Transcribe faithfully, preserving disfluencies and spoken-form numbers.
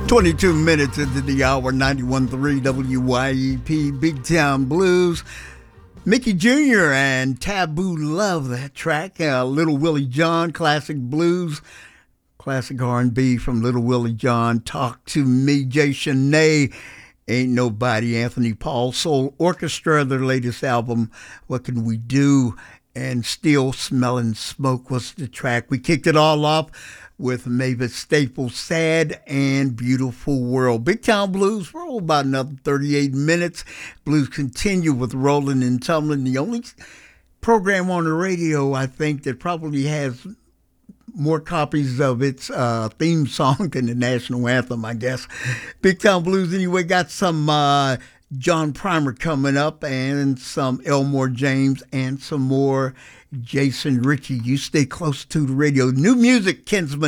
twenty-two minutes into the hour, ninety-one point three W Y E P, Big Town Blues. Mickey Junior and Taboo love that track. Uh, Little Willie John, classic blues, classic R and B from Little Willie John. Talk to Me, Jay Shanae, Ain't Nobody, Anthony Paul, Soul Orchestra, their latest album, What Can We Do? And Still Smelling Smoke was the track. We kicked it all off with Mavis Staples' Sad and Beautiful World. Big Town Blues, we're all about another thirty-eight minutes. Blues continue with Rolling and Tumbling, the only program on the radio, I think, that probably has more copies of its uh, theme song than the national anthem, I guess. Big Town Blues, anyway, got some uh, John Primer coming up and some Elmore James and some more Jason Ritchie. You stay close to the radio. New music, Kinsman.